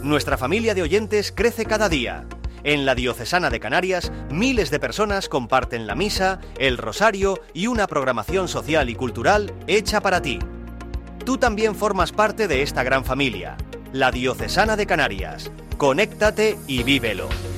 Nuestra familia de oyentes crece cada día. En la Diocesana de Canarias, miles de personas comparten la misa, el rosario y una programación social y cultural hecha para ti. Tú también formas parte de esta gran familia, la Diocesana de Canarias. Conéctate y vívelo.